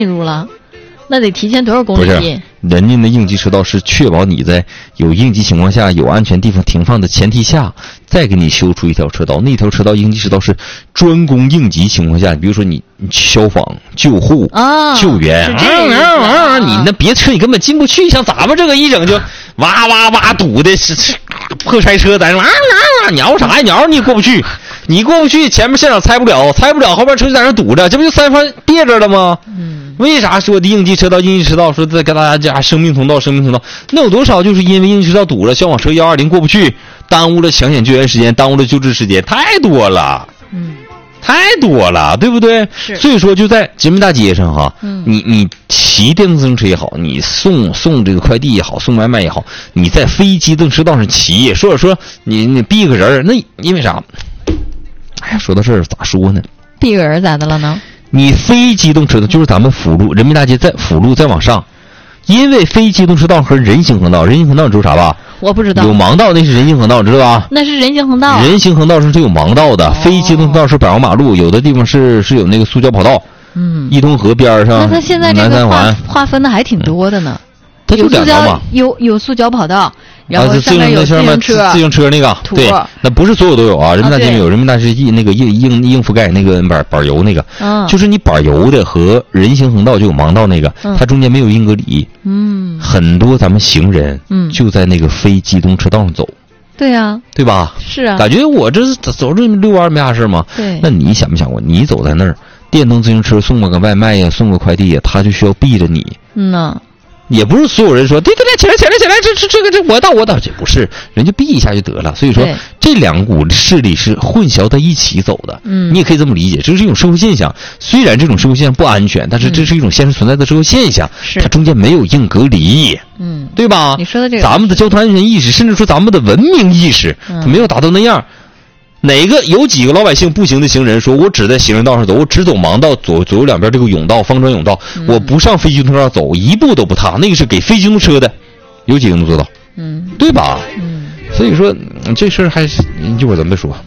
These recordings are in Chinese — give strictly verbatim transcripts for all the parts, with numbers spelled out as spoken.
进入了，那得提前多少公里？ 不是，人家的应急车道是确保你在有应急情况下有安全地方停放的前提下，再给你修出一条车道。那条车道应急车道是专供应急情况下，比如说你消防、救护、 啊、 救援， 是这个意思啊啊啊、你那别车你根本进不去，像咱们这个一整就哇哇哇堵的是是破柴车，咱哇哇哇鸟啥呀鸟，你也过不去。你过不去，前面现场拆不了，拆不了，后边车就在那堵着，这不就三方别着了吗？ 嗯， 为啥说的应急车道？应急车道说再跟大家讲生命通道，生命通道，那有多少就是因为应急车道堵了，消防车幺二零过不去，耽误了抢险救援时间，耽误了救治时间，太多了， 嗯， 太多了，对不对？ 是。 所以说就在人民大街上哈， 嗯， 你你骑电动自行车也好，你送送这个快递也好，送外卖也好，你在非机动车道上骑，或者说你你避个人，那因为啥？哎呀，说到这儿咋说呢？ 避个人咋的了呢？ 你非机动车道就是咱们辅路，人民大街在辅路再往上，因为非机动车道和人行横道，人行横道你知道啥吧？ 我不知道。 有盲道那是人行横道，知道吧？ 那是人行横道、啊。 人行横道是有盲道的，哦、非机动道是柏油马路，有的地方是是有那个塑胶跑道。 嗯。 伊通河边上， 那它现在这个划划分的还挺多的呢。 它就两条嘛。 有有塑胶跑道。然后上面有自行车， 自行车那个，对，那不是所有都有啊。人民大街有，人民大街硬那个硬硬硬覆盖那个板板油那个， 嗯， 就是你板油的和人行横道就有盲道那个， 嗯、 它中间没有硬隔离， 嗯， 很多咱们行人， 嗯， 就在那个非机动车道上走， 对呀、啊， 对吧？ 是啊， 感觉我这走这遛弯没啥事吗？ 对， 那你想没想过，你走在那儿，电动自行车送个外卖呀，送个快递呀，他就需要避着你， 嗯呐。 也不是所有人说对对对，起来起来起来，这这这个这我到我到，这不是，人家避一下就得了。所以说这两股势力是混淆在一起走的。 嗯， 你也可以这么理解，这是一种社会现象。虽然这种社会现象不安全，但是这是一种现实存在的社会现象。 是、 嗯，它中间没有硬隔离。 嗯， 对吧？ 你说的这个， 咱们的交通安全意识，甚至说咱们的文明意识，它没有达到那样。哪个有几个老百姓步行的行人说，我只在行人道上走，我只走盲道，左左右两边这个甬道、方砖甬道， 嗯、 我不上非机动车道走，一步都不踏，那个是给非机动车的，有几个能做到？ 嗯， 对吧？ 嗯， 所以说这事儿还是一会儿咱们再说。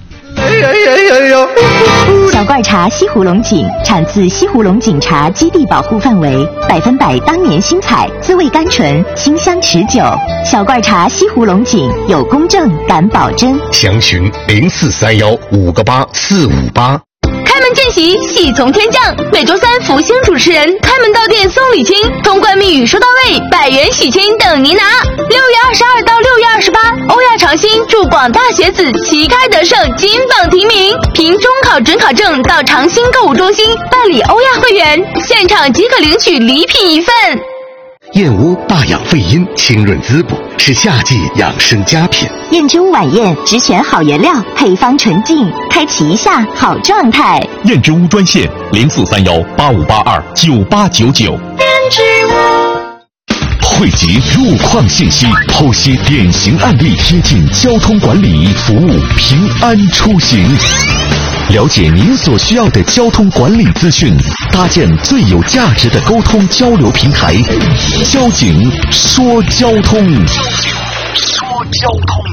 小罐茶西湖龙井产自西湖龙井茶基地保护范围，百分百当年新采，滋味甘醇，清香持久。小罐茶西湖龙井有公证，敢保真。 详询零四三幺五个八四五八。 开门见喜，喜从天降。每周三，福星主持人开门到店送礼金，通关密语收到位，百元喜金等您拿。六月二十二到六月二十八，欧亚长兴祝广大学子旗开得胜，金榜题名。凭中考准考证到长兴购物中心办理欧亚会员，现场即可领取礼品一份。 燕窝大养肺阴，清润滋补，是夏季养生佳品。 燕之屋晚宴只选好原料，配方纯净，开启一下好状态。 燕之屋专线零四三幺八五八二九八九九。 燕之屋汇集路况信息，剖析典型案例，贴近交通管理，服务平安出行。了解您所需要的交通管理资讯，搭建最有价值的沟通交流平台。交警说交通，说交通。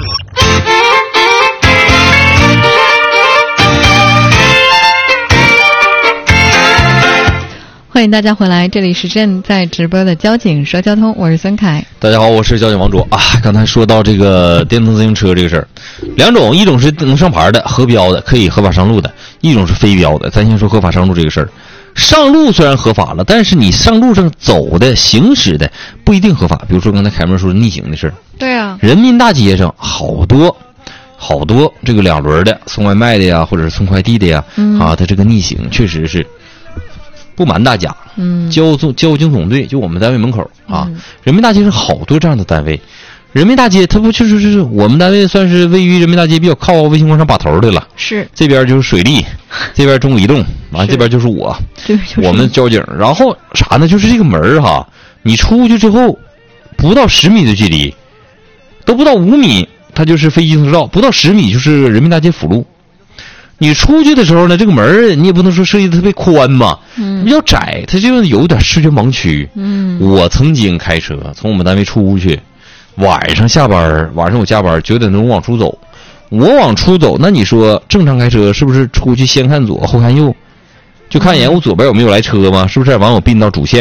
欢迎大家回来，这里是正在直播的交警说交通，我是孙凯。 大家好，我是交警王卓啊。刚才说到这个电动自行车这个事儿，两种，一种是能上牌的、合标的，可以合法上路的；一种是非标的。咱先说合法上路这个事儿。上路虽然合法了，但是你上路上走的、行驶的不一定合法。比如说刚才凯妹说的逆行的事儿， 对啊， 人民大街上好多。好多这个两轮的送外卖的呀，或者是送快递的呀， 嗯、 啊，他这个逆行确实是。不瞒大家， 嗯， 交总交警总队就我们单位门口啊， 嗯、 人民大街上好多这样的单位。人民大街它不确实是我们单位算是位于人民大街比较靠卫星广场把头的了。 是这边就是水利，这边中国移动，完这边就是我， 就是我们交警。然后啥呢？就是这个门儿哈，你出去之后，不到十米的距离，都不到五米，它就是非机动车道；不到十米就是人民大街辅路。你出去的时候呢，这个门你也不能说设计的特别宽嘛， 嗯， 比较窄，它就有点视觉盲区。 嗯， 我曾经开车从我们单位出去，晚上下班，晚上我加班九点钟往出走，我往出走，那你说正常开车是不是出去先看左后看右？ 就看一眼我左边有没有来车吗？是不是完我并到主线